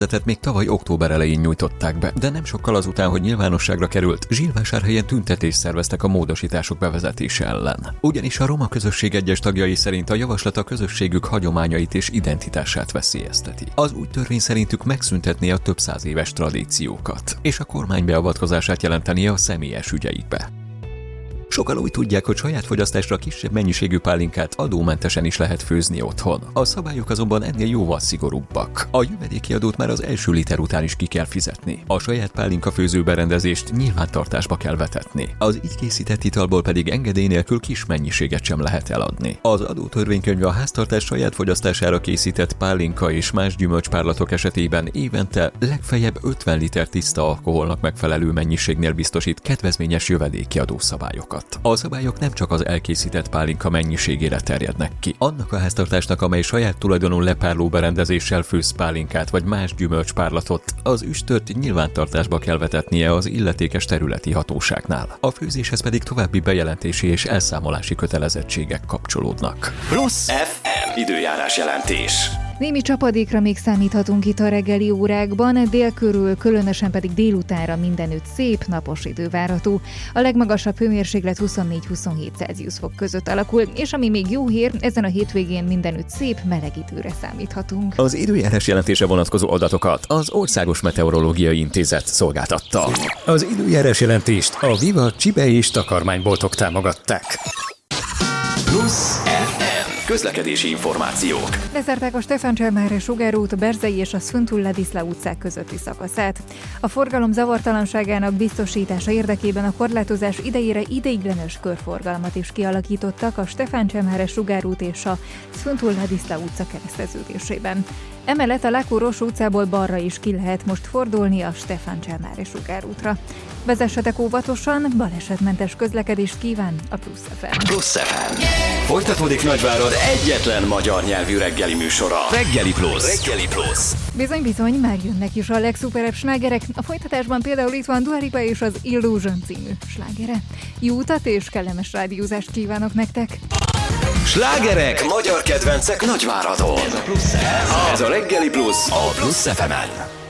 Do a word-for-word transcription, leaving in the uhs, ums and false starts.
Tehát még tavaly október elején nyújtották be, de nem sokkal azután, hogy nyilvánosságra került, Zsílvásárhelyen tüntetést szerveztek a módosítások bevezetése ellen. Ugyanis a roma közösség egyes tagjai szerint a javaslat a közösségük hagyományait és identitását veszélyezteti. Az új törvény szerintük megszüntetné a több száz éves tradíciókat, és a kormány beavatkozását jelenteni a személyes ügyeikbe. Sokan úgy tudják, hogy saját fogyasztásra kisebb mennyiségű pálinkát adómentesen is lehet főzni otthon. A szabályok azonban ennél jóval szigorúbbak. A jövedéki adót már az első liter után is ki kell fizetni. A saját pálinka főző berendezést nyilvántartásba kell vetetni. Az így készített italból pedig engedély nélkül kis mennyiséget sem lehet eladni. Az adótörvénykönyv a háztartás saját fogyasztására készített pálinka és más gyümölcspárlatok esetében évente legfeljebb ötven liter tiszta alkoholnak megfelelő mennyiségnél biztosít kedvezményes jövedéki adószabályokat. A szabályok nem csak az elkészített pálinka mennyiségére terjednek ki. Annak a háztartásnak, amely saját tulajdonú lepárló berendezéssel főz pálinkát vagy más gyümölcspárlatot, az üstört nyilvántartásba kell vetetnie az illetékes területi hatóságnál. A főzéshez pedig további bejelentési és elszámolási kötelezettségek kapcsolódnak. Plusz ef em időjárás jelentés. Némi csapadékra még számíthatunk itt a reggeli órákban, dél körül, különösen pedig délutánra mindenütt szép, napos idő várható. A legmagasabb hőmérséklet huszonnégy-huszonhét Celsius fok között alakul, és ami még jó hír, ezen a hétvégén mindenütt szép, meleg időre számíthatunk. Az időjárás jelentése vonatkozó adatokat az Országos Meteorológiai Intézet szolgáltatta. Az időjárás jelentést a Viva csibe és takarmányboltok támogatták. Plusz ef em közlekedési információk. Lezárták a Stefáncselmárre Sugárút, a Berzei és a Szföntúl-Ladiszla utcák közötti szakaszát. A forgalom zavartalanságának biztosítása érdekében a korlátozás idejére ideiglenes körforgalmat is kialakítottak a Stefáncselmárre Sugárút és a Szföntúl-Ladiszla utca kereszteződésében. Emellett a Lákó-Rossó utcából balra is ki lehet most fordulni a Stefáncselmárre Sugárútra. Vezessetek óvatosan, balesetmentes közlekedést kíván a Plusz ef em. Plusz ef em. Folytatódik Nagyvárad egyetlen magyar nyelvű reggeli műsora. Reggeli Plusz. Reggeli Plusz. Bizony-bizony, már jönnek is a legszuperebb slágerek. A folytatásban például itt van Dua Lipa és az Illusion című slágere. Jó utat és kellemes rádiózást kívánok nektek! Slágerek, magyar kedvencek Nagyváradon. Ez a, Ez a Reggeli Plusz a Plusz ef emen.